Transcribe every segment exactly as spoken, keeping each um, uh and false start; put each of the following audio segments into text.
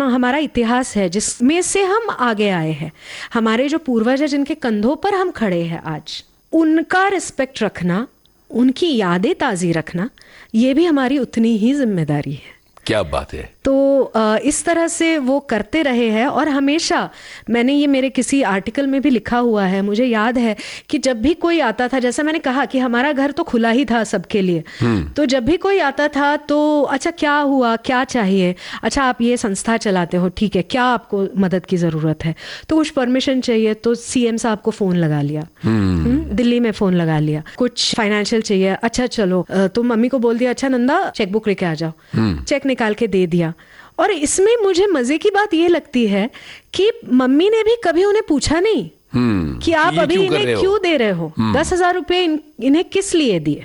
हमारा इतिहास है जिसमें से हम आगे आए हैं, हमारे जो पूर्वज है जिनके कंधों पर हम खड़े हैं आज, उनका रिस्पेक्ट रखना, उनकी यादें ताज़ी रखना, ये भी हमारी उतनी ही जिम्मेदारी है। क्या बात है। तो इस तरह से वो करते रहे हैं और हमेशा, मैंने ये मेरे किसी आर्टिकल में भी लिखा हुआ है, मुझे याद है कि जब भी कोई आता था, जैसा मैंने कहा कि हमारा घर तो खुला ही था सबके लिए, तो जब भी कोई आता था तो अच्छा क्या हुआ, क्या चाहिए, अच्छा आप ये संस्था चलाते हो, ठीक है, क्या आपको मदद की ज़रूरत है, तो कुछ परमिशन चाहिए तो सीएम साहब को फ़ोन लगा लिया, दिल्ली में फ़ोन लगा लिया, कुछ फाइनेंशियल चाहिए, अच्छा चलो तो मम्मी को बोल दिया अच्छा नंदा चेकबुक लेके आ जाओ, चेक निकाल के दे दिया। और इसमें मुझे मजे की बात ये लगती है कि मम्मी ने भी कभी उन्हें पूछा नहीं hmm, कि आप अभी इन्हें क्यों दे रहे हो, hmm. दस हजार रुपए इन, इन्हें किस लिए दिए।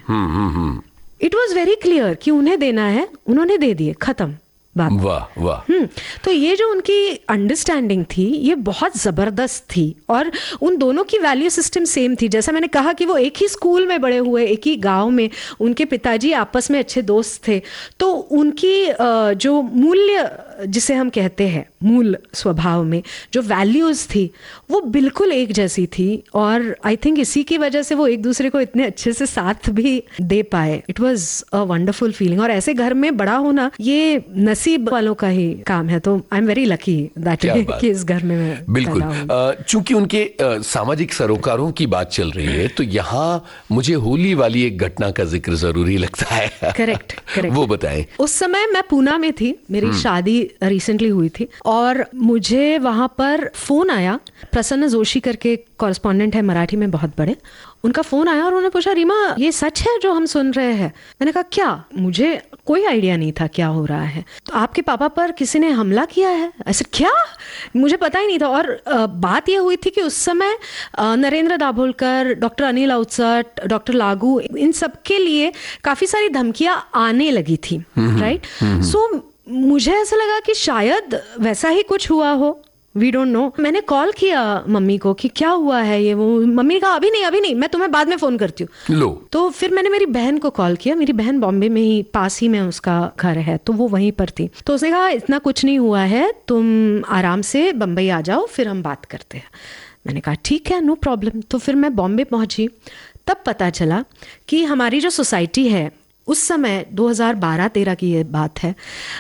इट वॉज वेरी क्लियर कि उन्हें देना है, उन्होंने दे दिए, खत्म बात। वाह वाह। हम्म तो ये जो उनकी अंडरस्टैंडिंग थी ये बहुत जबरदस्त थी और उन दोनों की वैल्यू सिस्टम सेम थी। जैसा मैंने कहा कि वो एक ही स्कूल में बड़े हुए, एक ही गांव में, उनके पिताजी आपस में अच्छे दोस्त थे, तो उनकी जो मूल्य जिसे हम कहते हैं मूल स्वभाव में जो वैल्यूज थी वो बिल्कुल एक जैसी थी और आई थिंक इसी की वजह से वो एक दूसरे को इतने अच्छे से साथ भी दे पाए। It was a wonderful feeling और ऐसे घर में बड़ा होना ये नसीब वालों का ही काम है। तो I am very lucky that कि इस घर में मैं बिल्कुल। चूंकि उनके आ, सामाजिक सरोकारों की बात चल रही है तो यहाँ मुझे होली वाली एक घटना का जिक्र जरूरी लगता है। करेक्ट करेक्ट वो बताएं। उस समय मैं पूना में थी, मेरी शादी रिसेंटली हुई थी और मुझे वहां पर फोन आया, प्रसन्न जोशी करके कॉरेस्पॉन्डेंट है मराठी में बहुत बड़े, उनका फोन आया और उन्होंने पूछा रीमा ये सच है जो हम सुन रहे हैं। मैंने कहा क्या, मुझे कोई आइडिया नहीं था क्या हो रहा है। तो आपके पापा पर किसी ने हमला किया है? ऐसे क्या, मुझे पता ही नहीं था। और आ, बात ये हुई थी कि उस समय आ, नरेंद्र दाभोलकर, डॉक्टर अनिल अवचट, डॉक्टर लागू, इन सब के लिए काफी सारी धमकियां आने लगी थी, राइट। सो मुझे ऐसा लगा कि शायद वैसा ही कुछ हुआ हो, वी डोंट नो। मैंने कॉल किया मम्मी को कि क्या हुआ है ये वो, मम्मी ने कहा अभी नहीं अभी नहीं, मैं तुम्हें बाद में फोन करती हूँ। लो तो फिर मैंने मेरी बहन को कॉल किया, मेरी बहन बॉम्बे में ही पास ही में उसका घर है, तो वो वहीं पर थी। तो उसने कहा इतना कुछ नहीं हुआ है, तुम आराम से बम्बई आ जाओ फिर हम बात करते हैं। मैंने कहा ठीक है, नो प्रॉब्लम। तो फिर मैं बॉम्बे पहुंची, तब पता चला कि हमारी जो सोसाइटी है उस समय दो हज़ार बारह तेरह की ये बात है,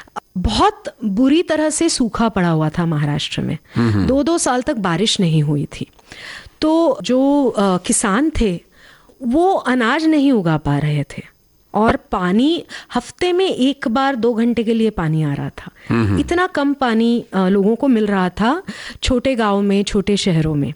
बहुत बुरी तरह से सूखा पड़ा हुआ था महाराष्ट्र में। दो दो साल तक बारिश नहीं हुई थी, तो जो आ, किसान थे वो अनाज नहीं उगा पा रहे थे और पानी हफ्ते में एक बार दो घंटे के लिए पानी आ रहा था। इतना कम पानी आ, लोगों को मिल रहा था छोटे गांव में, छोटे शहरों में।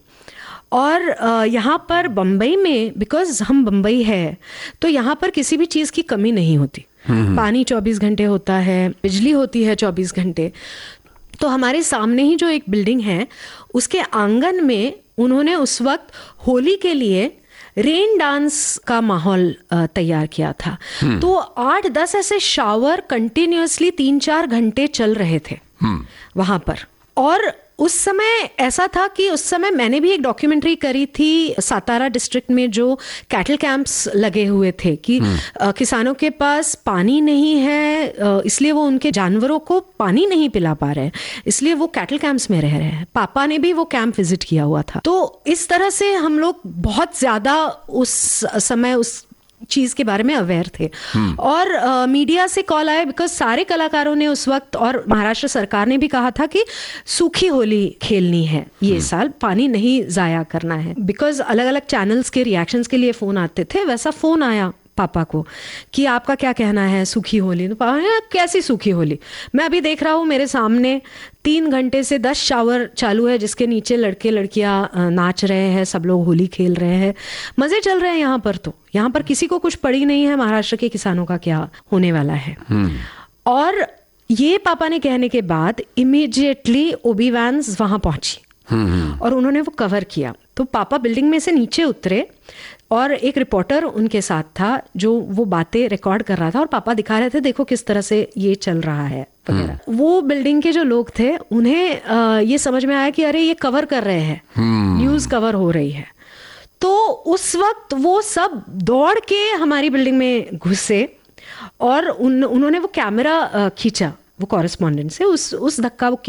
और यहाँ पर बम्बई में, बिकॉज हम बम्बई है तो यहाँ पर किसी भी चीज़ की कमी नहीं होती। पानी चौबीस घंटे होता है, बिजली होती है चौबीस घंटे। तो हमारे सामने ही जो एक बिल्डिंग है उसके आंगन में उन्होंने उस वक्त होली के लिए रेन डांस का माहौल तैयार किया था। तो आठ दस ऐसे शावर कंटिन्यूअसली तीन चार घंटे चल रहे थे वहां पर। और उस समय ऐसा था कि उस समय मैंने भी एक डॉक्यूमेंट्री करी थी सातारा डिस्ट्रिक्ट में जो कैटल कैंप्स लगे हुए थे कि आ, किसानों के पास पानी नहीं है, आ, इसलिए वो उनके जानवरों को पानी नहीं पिला पा रहे हैं, इसलिए वो कैटल कैंप्स में रह रहे हैं। पापा ने भी वो कैंप विजिट किया हुआ था। तो इस तरह से हम लोग बहुत ज्यादा उस समय उस चीज के बारे में अवेयर थे। और आ, मीडिया से कॉल आया बिकॉज सारे कलाकारों ने उस वक्त, और महाराष्ट्र सरकार ने भी कहा था कि सूखी होली खेलनी है ये साल, पानी नहीं जाया करना है। बिकॉज अलग अलग चैनल्स के रिएक्शंस के लिए फोन आते थे, वैसा फोन आया पापा को कि आपका क्या कहना है सूखी होली। तो पापा ने कैसी सूखी होली, मैं अभी देख रहा हूँ मेरे सामने तीन घंटे से दस शावर चालू है जिसके नीचे लड़के लड़कियां नाच रहे हैं, सब लोग होली खेल रहे हैं, मजे चल रहे हैं यहाँ पर। तो यहाँ पर किसी को कुछ पड़ी नहीं है महाराष्ट्र के किसानों का क्या होने वाला है। और ये पापा ने कहने के बाद इमीडिएटली ओबी वैन्स वहां पहुंची और उन्होंने वो कवर किया। तो पापा बिल्डिंग में से नीचे उतरे और एक रिपोर्टर उनके साथ था जो वो बातें रिकॉर्ड कर रहा था और पापा दिखा रहे थे देखो किस तरह से ये चल रहा है वगैरह। वो बिल्डिंग के जो लोग थे उन्हें आ, ये समझ में आया कि अरे ये कवर कर रहे हैं, न्यूज कवर हो रही है। तो उस वक्त वो सब दौड़ के हमारी बिल्डिंग में घुसे और उन, उन्होंने वो कैमरा खींचा वो कॉरेस्पॉन्डेंट से, उस उस धक्का